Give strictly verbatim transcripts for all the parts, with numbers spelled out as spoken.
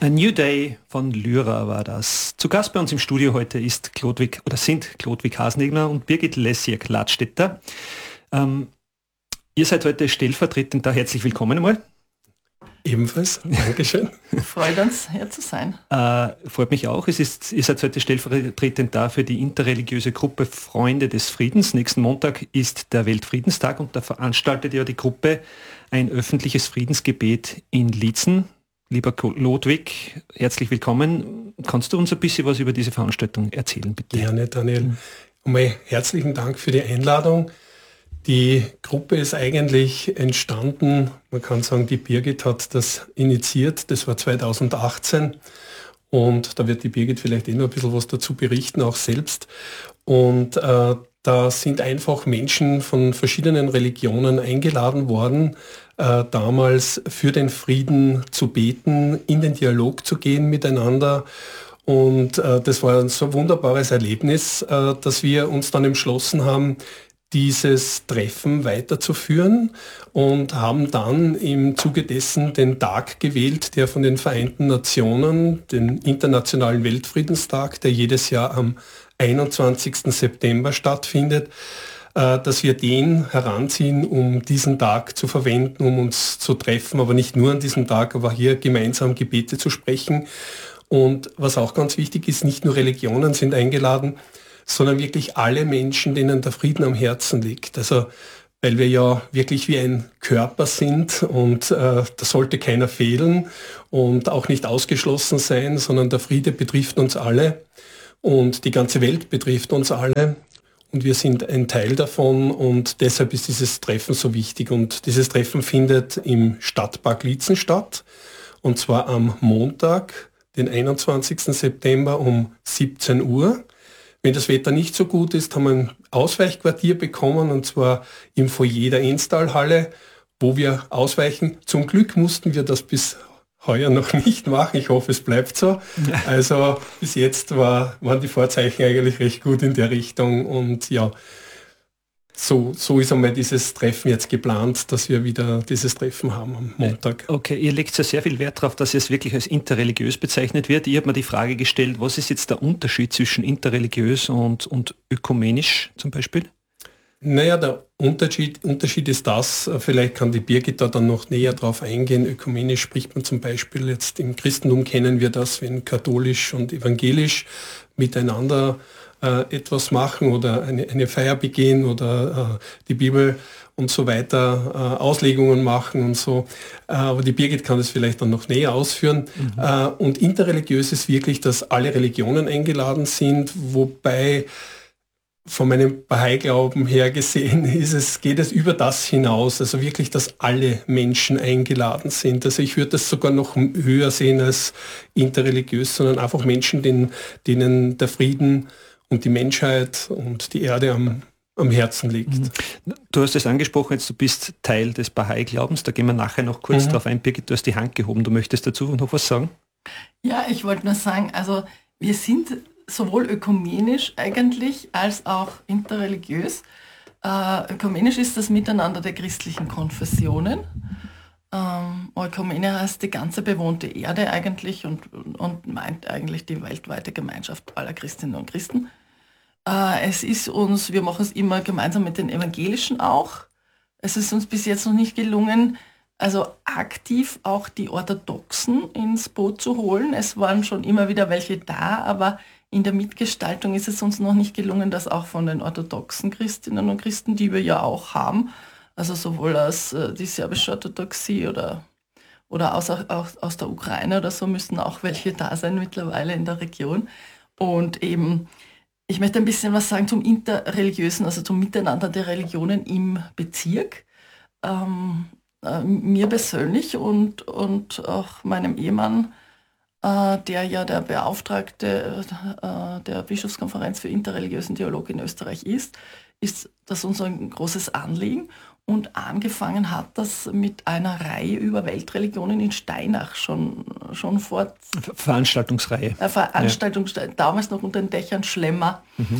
A New Day von Lyra war das. Zu Gast bei uns im Studio heute ist Chlodwig, oder sind Chlodwig Hasenegner und Birgit Lessiak-Ladstätter. Ähm, ihr seid heute stellvertretend da. Herzlich willkommen einmal. Ebenfalls, Dankeschön. Freut uns, hier zu sein. Äh, freut mich auch. Es ist, ihr seid heute stellvertretend da für die interreligiöse Gruppe Freunde des Friedens. Nächsten Montag ist der Weltfriedenstag und da veranstaltet ja die Gruppe ein öffentliches Friedensgebet in Liezen. Lieber Chlodwig, herzlich willkommen. Kannst du uns ein bisschen was über diese Veranstaltung erzählen, bitte? Gerne, Daniel. Einmal herzlichen Dank für die Einladung. Die Gruppe ist eigentlich entstanden, man kann sagen, die Birgit hat das initiiert, das war zweitausendachtzehn und da wird die Birgit vielleicht eh noch ein bisschen was dazu berichten, auch selbst. Und äh, da sind einfach Menschen von verschiedenen Religionen eingeladen worden, äh, damals für den Frieden zu beten, in den Dialog zu gehen miteinander. Und äh, das war ein so wunderbares Erlebnis, äh, dass wir uns dann entschlossen haben, dieses Treffen weiterzuführen und haben dann im Zuge dessen den Tag gewählt, der von den Vereinten Nationen, den Internationalen Weltfriedenstag, der jedes Jahr am einundzwanzigsten September stattfindet, dass wir den heranziehen, um diesen Tag zu verwenden, um uns zu treffen, aber nicht nur an diesem Tag, aber hier gemeinsam Gebete zu sprechen. Und was auch ganz wichtig ist, nicht nur Religionen sind eingeladen, sondern wirklich alle Menschen, denen der Frieden am Herzen liegt. Also weil wir ja wirklich wie ein Körper sind und äh, da sollte keiner fehlen und auch nicht ausgeschlossen sein, sondern der Friede betrifft uns alle und die ganze Welt betrifft uns alle und wir sind ein Teil davon und deshalb ist dieses Treffen so wichtig. Und dieses Treffen findet im Stadtpark Liezen statt und zwar am Montag, den einundzwanzigsten September um siebzehn Uhr. Wenn das Wetter nicht so gut ist, haben wir ein Ausweichquartier bekommen, und zwar im Foyer der Enstalhalle, wo wir ausweichen. Zum Glück mussten wir das bis heuer noch nicht machen. Ich hoffe, es bleibt so. Also bis jetzt war, waren die Vorzeichen eigentlich recht gut in der Richtung. Und ja, so, so ist einmal dieses Treffen jetzt geplant, dass wir wieder dieses Treffen haben am Montag. Okay, ihr legt ja sehr viel Wert darauf, dass es wirklich als interreligiös bezeichnet wird. Ich habe mir die Frage gestellt, was ist jetzt der Unterschied zwischen interreligiös und, und ökumenisch zum Beispiel? Naja, der Unterschied, Unterschied ist das, vielleicht kann die Birgit da dann noch näher drauf eingehen. Ökumenisch spricht man zum Beispiel jetzt im Christentum, kennen wir das, wenn katholisch und evangelisch miteinander etwas machen oder eine, eine Feier begehen oder äh, die Bibel und so weiter, äh, Auslegungen machen und so. Äh, aber die Birgit kann das vielleicht dann noch näher ausführen. Mhm. Äh, und interreligiös ist wirklich, dass alle Religionen eingeladen sind, wobei von meinem Bahai-Glauben her gesehen ist es, geht es über das hinaus, also wirklich, dass alle Menschen eingeladen sind. Also ich würde das sogar noch höher sehen als interreligiös, sondern einfach Menschen, denen, denen der Frieden und die Menschheit und die Erde am, am Herzen liegt. Du hast es angesprochen, jetzt du bist Teil des Bahai-Glaubens, da gehen wir nachher noch kurz mhm. drauf ein. Birgit, du hast die Hand gehoben, du möchtest dazu noch was sagen? Ja, ich wollte nur sagen, also wir sind sowohl ökumenisch eigentlich als auch interreligiös. Äh, ökumenisch ist das Miteinander der christlichen Konfessionen. Ähm, Ökumene heißt die ganze bewohnte Erde eigentlich und, und meint eigentlich die weltweite Gemeinschaft aller Christinnen und Christen. Äh, es ist uns, wir machen es immer gemeinsam mit den Evangelischen auch. Es ist uns bis jetzt noch nicht gelungen, also aktiv auch die Orthodoxen ins Boot zu holen. Es waren schon immer wieder welche da, aber in der Mitgestaltung ist es uns noch nicht gelungen, dass auch von den orthodoxen Christinnen und Christen, die wir ja auch haben, also sowohl aus äh, die serbische Orthodoxie oder, oder aus, auch, aus der Ukraine oder so, müssten auch welche da sein mittlerweile in der Region. Und eben, ich möchte ein bisschen was sagen zum Interreligiösen, also zum Miteinander der Religionen im Bezirk. Ähm, äh, mir persönlich und, und auch meinem Ehemann, äh, der ja der Beauftragte äh, der Bischofskonferenz für interreligiösen Dialog in Österreich ist, ist das unser großes Anliegen. Und angefangen hat das mit einer Reihe über Weltreligionen in Steinach schon, schon vor... Veranstaltungsreihe. Äh, Veranstaltung, ja. Damals noch unter den Dächern Schlemmer. Mhm. Äh,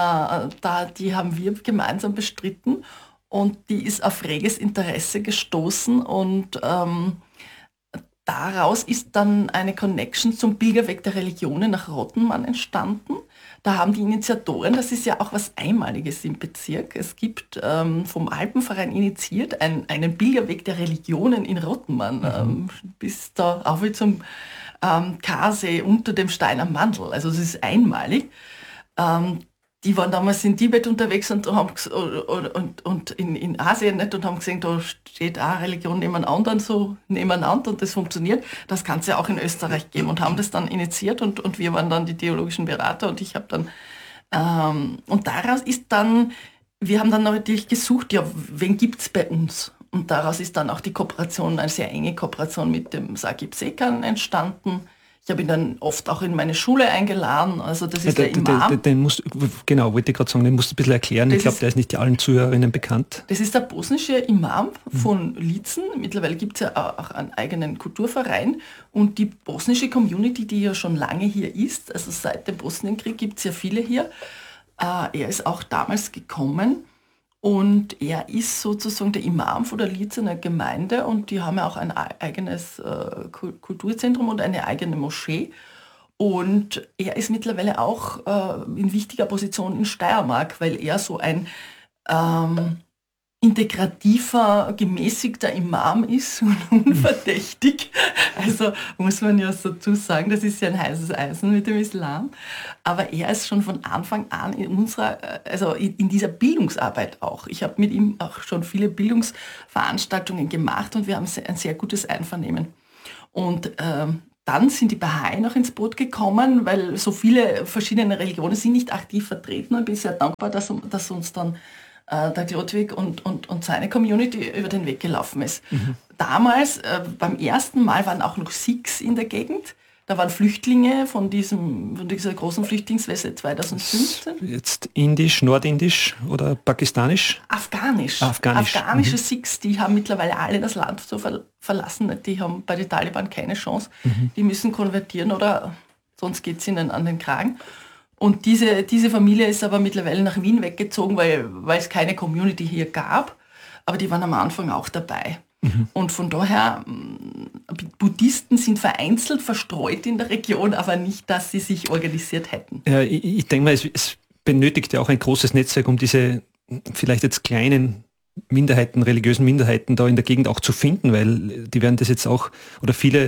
da, die haben wir gemeinsam bestritten und die ist auf reges Interesse gestoßen und ähm, daraus ist dann eine Connection zum Pilgerweg der Religionen nach Rottenmann entstanden. Da haben die Initiatoren, das ist ja auch was Einmaliges im Bezirk, es gibt ähm, vom Alpenverein initiiert ein, einen Pilgerweg der Religionen in Rottenmann, mhm. ähm, bis da auch wie zum ähm, Karsee unter dem Stein am Mandl. Also es ist einmalig. Ähm, die waren damals in Tibet unterwegs und, haben, und, und, und in, in Asien nicht, und haben gesehen, da steht eine Religion nebeneinander, so nebeneinander, und das funktioniert. Das kann es ja auch in Österreich geben, und haben das dann initiiert, und, und wir waren dann die theologischen Berater, und ich habe dann, ähm, und daraus ist dann, wir haben dann natürlich gesucht, ja, wen gibt es bei uns? Und daraus ist dann auch die Kooperation, eine sehr enge Kooperation mit dem Sakib Sekan entstanden. Ich habe ihn dann oft auch in meine Schule eingeladen, also das ist ja, der, der Imam. Den, den musst, genau, wollte ich gerade sagen, den musst du ein bisschen erklären. Das ich glaube, der ist nicht allen Zuhörerinnen bekannt. Das ist der bosnische Imam von Liezen. Mittlerweile gibt es ja auch einen eigenen Kulturverein. Und die bosnische Community, die ja schon lange hier ist, also seit dem Bosnienkrieg gibt es ja viele hier, äh, er ist auch damals gekommen. Und er ist sozusagen der Imam von der Liezener Gemeinde, und die haben ja auch ein eigenes äh, Kulturzentrum und eine eigene Moschee. Und er ist mittlerweile auch äh, in wichtiger Position in Steiermark, weil er so ein ähm, integrativer, gemäßigter Imam ist und unverdächtig. Also muss man ja so dazu sagen, das ist ja ein heißes Eisen mit dem Islam. Aber er ist schon von Anfang an in unserer, also in dieser Bildungsarbeit auch. Ich habe mit ihm auch schon viele Bildungsveranstaltungen gemacht, und wir haben ein sehr gutes Einvernehmen. Und ähm, dann sind die Bahai noch ins Boot gekommen, weil so viele verschiedene Religionen sind nicht aktiv vertreten, und ich bin sehr dankbar, dass, dass uns dann der Klotwig und, und, und seine Community über den Weg gelaufen ist. Mhm. Damals, äh, beim ersten Mal, waren auch noch Sikhs in der Gegend. Da waren Flüchtlinge von, diesem, von dieser großen Flüchtlingswelle zweitausendfünfzehn. Jetzt indisch, nordindisch oder pakistanisch? Afghanisch. Afghanisch. Afghanische mhm. Sikhs, die haben mittlerweile alle das Land so ver- verlassen. Die haben bei den Taliban keine Chance. Mhm. Die müssen konvertieren, oder sonst geht es ihnen an den Kragen. Und diese, diese Familie ist aber mittlerweile nach Wien weggezogen, weil, weil es keine Community hier gab. Aber die waren am Anfang auch dabei. Mhm. Und von daher, Buddhisten sind vereinzelt verstreut in der Region, aber nicht, dass sie sich organisiert hätten. Ja, ich, ich denke mal, es, es benötigt ja auch ein großes Netzwerk, um diese vielleicht jetzt kleinen Minderheiten, religiösen Minderheiten da in der Gegend auch zu finden, weil die werden das jetzt auch, oder viele,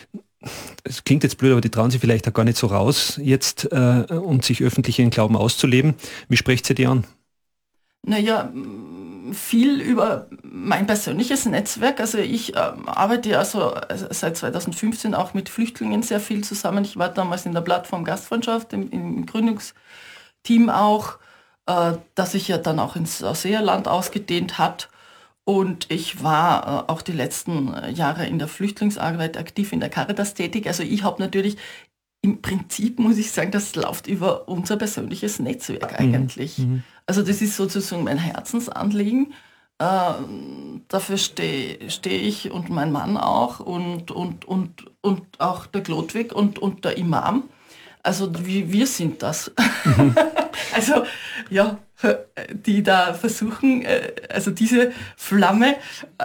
es klingt jetzt blöd, aber die trauen sich vielleicht auch gar nicht so raus jetzt äh, und sich öffentlich ihren Glauben auszuleben. Wie sprecht ihr die an? Naja, viel über mein persönliches Netzwerk. Also ich äh, arbeite ja also seit zweitausendfünfzehn auch mit Flüchtlingen sehr viel zusammen. Ich war damals in der Plattform Gastfreundschaft, im, im Gründungsteam auch, äh, das sich ja dann auch ins Ausseerland ausgedehnt hat. Und ich war äh, auch die letzten Jahre in der Flüchtlingsarbeit aktiv, in der Caritas tätig. Also ich habe natürlich, im Prinzip muss ich sagen, das läuft über unser persönliches Netzwerk eigentlich. Mhm. Also das ist sozusagen mein Herzensanliegen. Äh, dafür stehe steh ich und mein Mann auch, und, und, und, und auch der Klotwig und, und der Imam. Also wir, wir sind das. Mhm. Also ja, die da versuchen, also diese Flamme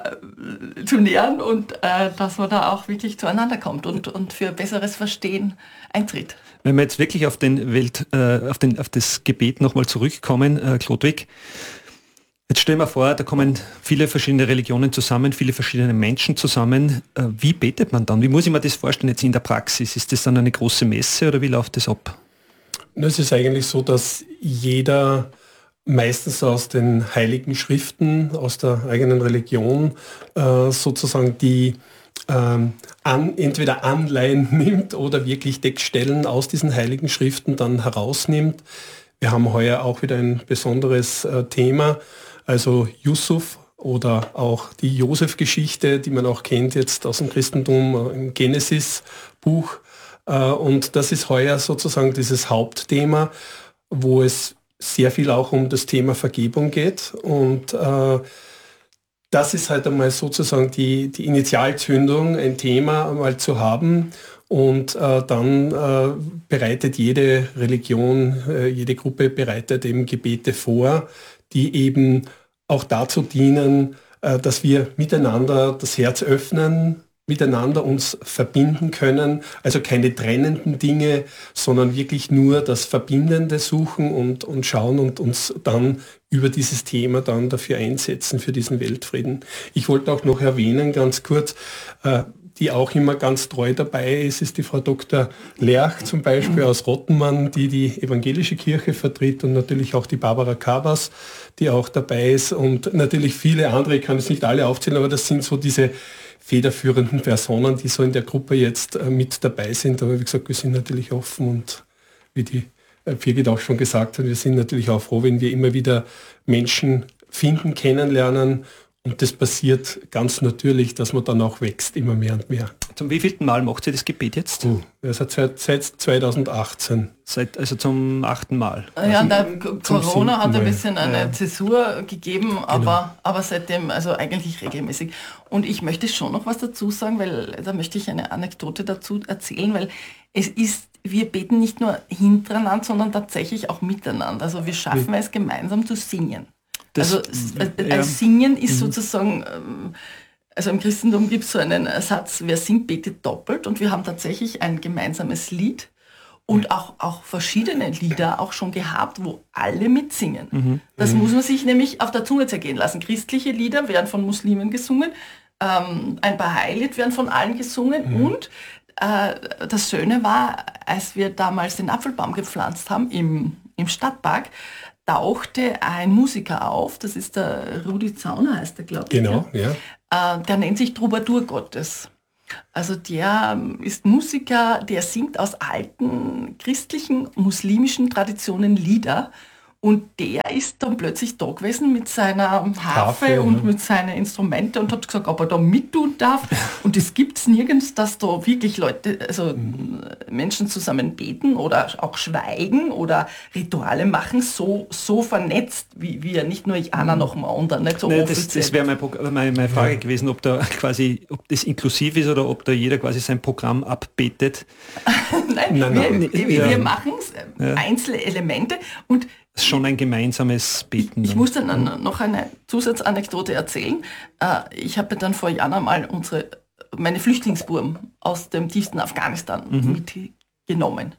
äh, zu nähern, und äh, dass man da auch wirklich zueinander kommt und, und für besseres Verstehen eintritt. Wenn wir jetzt wirklich auf den Welt, äh, auf, den, auf das Gebet nochmal zurückkommen, äh, Klotwig, jetzt stellen wir vor, da kommen viele verschiedene Religionen zusammen, viele verschiedene Menschen zusammen. Äh, wie betet man dann? Wie muss ich mir das vorstellen jetzt in der Praxis? Ist das dann eine große Messe oder wie läuft das ab? Es ist eigentlich so, dass jeder meistens aus den heiligen Schriften, aus der eigenen Religion äh, sozusagen die ähm, an, entweder Anleihen nimmt oder wirklich Textstellen aus diesen heiligen Schriften dann herausnimmt. Wir haben heuer auch wieder ein besonderes äh, Thema, also Yusuf oder auch die Josef-Geschichte, die man auch kennt jetzt aus dem Christentum, äh, im Genesis-Buch. Äh, und das ist heuer sozusagen dieses Hauptthema, wo es sehr viel auch um das Thema Vergebung geht, und äh, das ist halt einmal sozusagen die, die Initialzündung, ein Thema einmal zu haben, und äh, dann äh, bereitet jede Religion, äh, jede Gruppe bereitet eben Gebete vor, die eben auch dazu dienen, äh, dass wir miteinander das Herz öffnen, miteinander uns verbinden können. Also keine trennenden Dinge, sondern wirklich nur das Verbindende suchen und, und schauen und uns dann über dieses Thema dann dafür einsetzen, für diesen Weltfrieden. Ich wollte auch noch erwähnen, ganz kurz, äh, die auch immer ganz treu dabei ist, ist die Frau Doktor Lerch zum Beispiel aus Rottenmann, die die evangelische Kirche vertritt, und natürlich auch die Barbara Kabas, die auch dabei ist, und natürlich viele andere, ich kann es nicht alle aufzählen, aber das sind so diese federführenden Personen, die so in der Gruppe jetzt äh, mit dabei sind. Aber wie gesagt, wir sind natürlich offen, und wie die äh, Birgit auch schon gesagt hat, wir sind natürlich auch froh, wenn wir immer wieder Menschen finden, kennenlernen. Und das passiert ganz natürlich, dass man dann auch wächst, immer mehr und mehr. Zum wievielten Mal macht sie das Gebet jetzt? Oh, also seit, seit zweitausendachtzehn. Seit, also zum achten Mal. Ja, der Corona hat ein Mal. bisschen eine Ja. Zäsur gegeben, aber, Genau. aber seitdem, also eigentlich regelmäßig. Und ich möchte schon noch was dazu sagen, weil da möchte ich eine Anekdote dazu erzählen, weil es ist, wir beten nicht nur hintereinander, sondern tatsächlich auch miteinander. Also wir schaffen es gemeinsam zu singen. Das, also äh, ja. als Singen ist sozusagen, ähm, also im Christentum gibt es so einen Satz, wer singt, betet doppelt, und wir haben tatsächlich ein gemeinsames Lied und auch, auch verschiedene Lieder auch schon gehabt, wo alle mitsingen. Mhm. Das Mhm. muss man sich nämlich auf der Zunge zergehen lassen. Christliche Lieder werden von Muslimen gesungen, ähm, ein Bahai-Lied werden von allen gesungen, Mhm. und äh, das Schöne war, als wir damals den Apfelbaum gepflanzt haben im, im Stadtpark, tauchte ein Musiker auf, das ist der Rudi Zauner, heißt der, glaube ich. Genau, ja. ja. Äh, der nennt sich Troubadour Gottes. Also der ist Musiker, der singt aus alten christlichen, muslimischen Traditionen Lieder. Und der ist dann plötzlich da gewesen mit seiner Harfe, Harfe, und ja. mit seinen Instrumenten und hat gesagt, ob er da mittun darf. Und es gibt es nirgends, dass da wirklich Leute, also mhm. Menschen zusammen beten oder auch schweigen oder Rituale machen, so, so vernetzt, wie wir, nicht nur ich, Anna noch mal und dann nicht so Nein, offiziell. das, das wäre meine, meine, meine Frage Ja. gewesen, ob da quasi, ob das inklusiv ist oder ob da jeder quasi sein Programm abbetet. Nein, Nein, nein. wir, wir, Ja. wir machen Ja. einzelne Elemente, und Das ist schon ein gemeinsames Beten. ich dann. muss dann noch eine Zusatzanekdote erzählen. Äh, Ich habe dann vor Jahren einmal unsere, meine Flüchtlingsbuben aus dem tiefsten Afghanistan Mhm. mitgenommen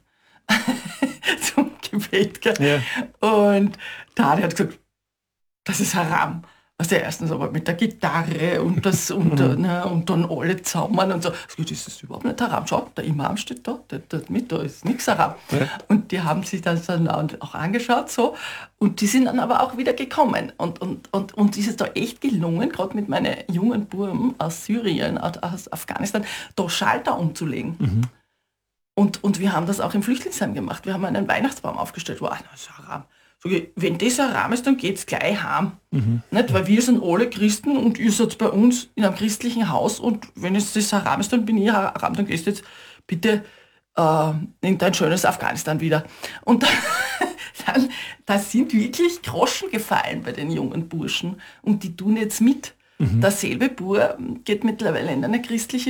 zum Gebet. Gell? Ja. Und da hat er gesagt, das ist Haram. Also erstens aber mit der Gitarre und das und, Mhm. ne, und dann alle zusammen und so. Das ist überhaupt nicht Haram. Schau, der Imam steht da, der, der mit, da ist nichts Haram. Ja. Und die haben sich das dann auch angeschaut so, und die sind dann aber auch wieder gekommen. Und, und, und, und es ist da echt gelungen, gerade mit meinen jungen Buben aus Syrien, aus Afghanistan, da Schalter umzulegen. Mhm. Und, und wir haben das auch im Flüchtlingsheim gemacht. Wir haben einen Weihnachtsbaum aufgestellt. Wow, das ist Haram. Sag ich, wenn das Haram ist, dann geht's gleich heim. Mhm. Nicht? Weil wir sind alle Christen und ihr seid bei uns in einem christlichen Haus, und wenn es das Haram ist, dann bin ich Haram, dann gehst du jetzt bitte äh, in dein schönes Afghanistan wieder. Und dann, dann da sind wirklich Groschen gefallen bei den jungen Burschen, und die tun jetzt mit. Mhm. Derselbe Bur geht mittlerweile in eine christliche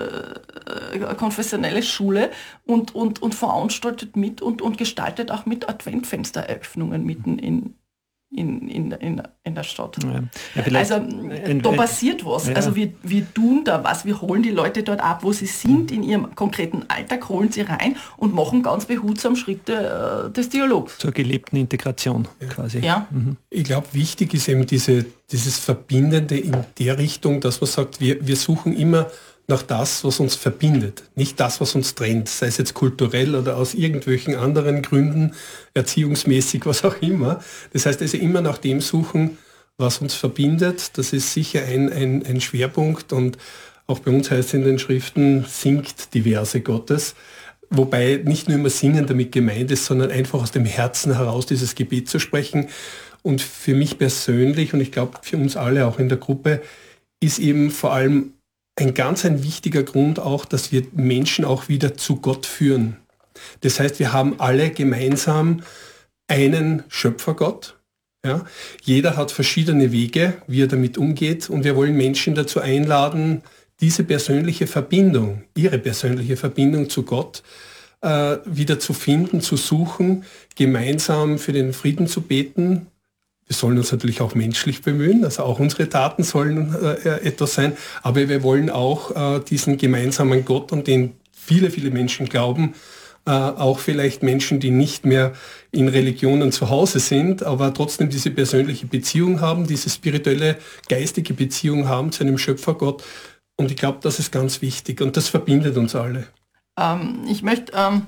äh, äh, konfessionelle Schule und, und, und veranstaltet mit und, und gestaltet auch mit Adventfenstereröffnungen mitten in, in, in, in, in der Stadt. Ja. Ja, vielleicht Also ein- da ein- passiert was. Ja. Also wir, wir tun da was. Wir holen die Leute dort ab, wo sie sind, in ihrem konkreten Alltag, holen sie rein und machen ganz behutsam Schritte äh, des Dialogs. zur gelebten Integration quasi. Ja. Mhm. Ich glaube, wichtig ist eben diese, dieses Verbindende in der Richtung, dass man sagt, wir, wir suchen immer nach das, was uns verbindet, nicht das, was uns trennt, sei es jetzt kulturell oder aus irgendwelchen anderen Gründen, erziehungsmäßig, was auch immer. Das heißt also immer nach dem suchen, was uns verbindet. Das ist sicher ein, ein, ein Schwerpunkt, und auch bei uns heißt es in den Schriften, singt die Verse Gottes. Wobei nicht nur immer Singen damit gemeint ist, sondern einfach aus dem Herzen heraus dieses Gebet zu sprechen. Und für mich persönlich, und ich glaube für uns alle auch in der Gruppe, ist eben vor allem ein ganz ein wichtiger Grund auch, dass wir Menschen auch wieder zu Gott führen. Das heißt, wir haben alle gemeinsam einen Schöpfergott. Ja? Jeder hat verschiedene Wege, wie er damit umgeht, und wir wollen Menschen dazu einladen, diese persönliche Verbindung, ihre persönliche Verbindung zu Gott äh, wieder zu finden, zu suchen, gemeinsam für den Frieden zu beten, Wir sollen uns natürlich auch menschlich bemühen, also auch unsere Taten sollen äh, etwas sein, aber wir wollen auch äh, diesen gemeinsamen Gott, an den viele, viele Menschen glauben, äh, auch vielleicht Menschen, die nicht mehr in Religionen zu Hause sind, aber trotzdem diese persönliche Beziehung haben, diese spirituelle, geistige Beziehung haben zu einem Schöpfergott. Und ich glaube, das ist ganz wichtig und das verbindet uns alle. Ähm, ich möchte ähm,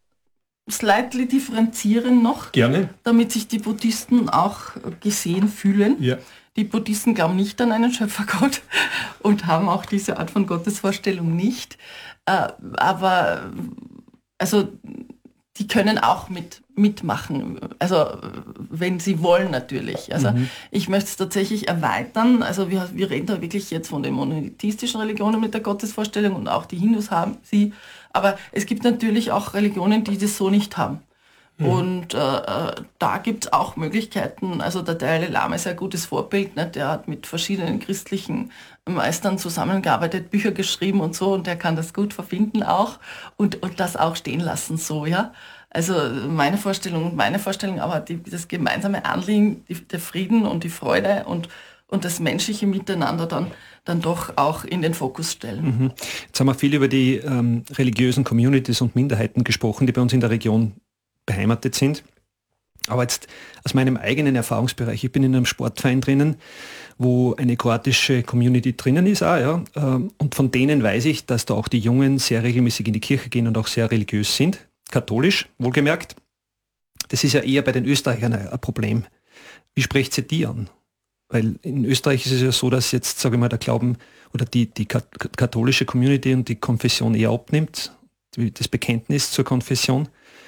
slightly differenzieren noch, Gerne. Damit sich die Buddhisten auch gesehen fühlen. Ja. Die Buddhisten glauben nicht an einen Schöpfergott und haben auch diese Art von Gottesvorstellung nicht. Äh, aber also die können auch mit, mitmachen, also wenn sie wollen natürlich. Also mhm. ich möchte es tatsächlich erweitern. Also wir, wir reden da wirklich jetzt von den monotheistischen Religionen mit der Gottesvorstellung und auch die Hindus haben sie. Aber es gibt natürlich auch Religionen, die das so nicht haben. Mhm. Und äh, da gibt es auch Möglichkeiten. Also der Dalai Lama ist ein gutes Vorbild. Ne? Der hat mit verschiedenen christlichen Meistern zusammengearbeitet, Bücher geschrieben und so. Und der kann das gut verbinden auch und, und das auch stehen lassen so, ja. Also meine Vorstellung und meine Vorstellung, aber die, das gemeinsame Anliegen, die, der Frieden und die Freude und, und das menschliche Miteinander dann, dann doch auch in den Fokus stellen. Mhm. Jetzt haben wir viel über die ähm, religiösen Communities und Minderheiten gesprochen, die bei uns in der Region beheimatet sind. Aber jetzt aus meinem eigenen Erfahrungsbereich, ich bin in einem Sportverein drinnen, wo eine kroatische Community drinnen ist, auch, ja, und von denen weiß ich, dass da auch die Jungen sehr regelmäßig in die Kirche gehen und auch sehr religiös sind, katholisch, wohlgemerkt. Das ist ja eher bei den Österreichern ein Problem. Wie sprecht ihr die an? Weil in Österreich ist es ja so, dass jetzt, sage ich mal, der Glauben oder die, die katholische Community und die Konfession eher abnimmt, das Bekenntnis zur Konfession.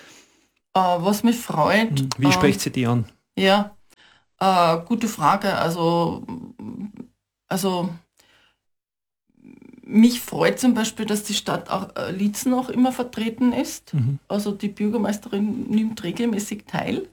Uh, was mich freut... Wie uh, sprecht sie die an? Ja, uh, gute Frage. Also, also mich freut zum Beispiel, dass die Stadt auch, uh, Liezen auch immer vertreten ist. Mhm. Also die Bürgermeisterin nimmt regelmäßig teil.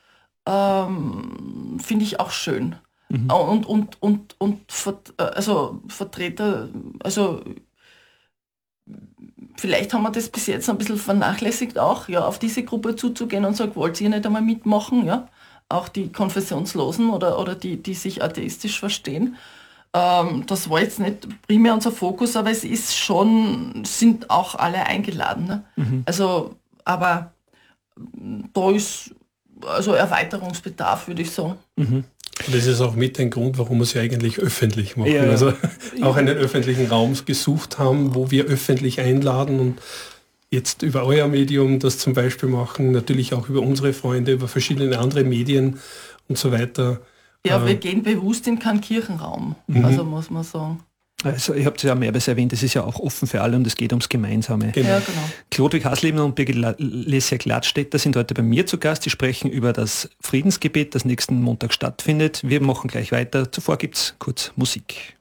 Ähm, finde ich auch schön. Mhm. Und, und, und, und also Vertreter, also vielleicht haben wir das bis jetzt ein bisschen vernachlässigt auch, ja, auf diese Gruppe zuzugehen und sagen, wollt ihr nicht einmal mitmachen, ja? Auch die Konfessionslosen oder, oder die, die sich atheistisch verstehen. Ähm, das war jetzt nicht primär unser Fokus, aber es ist schon, sind auch alle eingeladen. Ne? Mhm. Also, aber da ist also Erweiterungsbedarf, würde ich sagen. Mhm. Und das ist auch mit ein Grund, warum wir sie eigentlich öffentlich machen. Ja, ja. Also auch einen öffentlichen Raum gesucht haben, wo wir öffentlich einladen und jetzt über euer Medium das zum Beispiel machen, natürlich auch über unsere Freunde, über verschiedene andere Medien und so weiter. Ja, wir gehen bewusst in keinen Kirchenraum, mhm. also muss man sagen. Also ich habe es ja mehrmals erwähnt, es ist ja auch offen für alle und es geht ums Gemeinsame. Genau. Ja, genau. Klodwig Haslebner und Birgit Lesja-Gladstätter sind heute bei mir zu Gast. Die sprechen über das Friedensgebet, das nächsten Montag stattfindet. Wir machen gleich weiter. Zuvor gibt es kurz Musik.